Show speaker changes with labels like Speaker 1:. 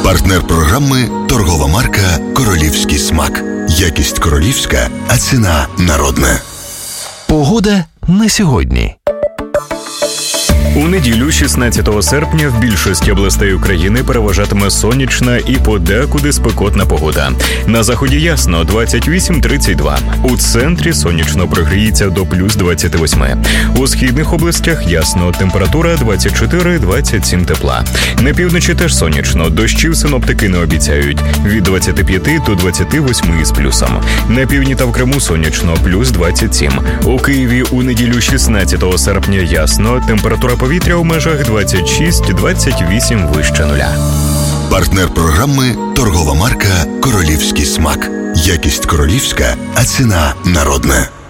Speaker 1: Партнер програми – торгова марка «Королівський смак». Якість королівська, а ціна народна.
Speaker 2: Погода на сьогодні.
Speaker 3: У неділю, 16 серпня, в більшості областей України переважатиме сонячна і подекуди спекотна погода. На заході ясно – 28-32. У центрі сонячно прогріється до плюс 28. У східних областях ясно – температура 24-27 тепла. На півночі теж сонячно, дощів синоптики не обіцяють. Від 25 до 28 із плюсом. На півдні та в Криму сонячно – плюс 27. У Києві у неділю, 16 серпня ясно, температура повітря у межах 26-28 вище нуля.
Speaker 1: Партнер програми – торгова марка «Королівський смак». Якість королівська, а ціна народна.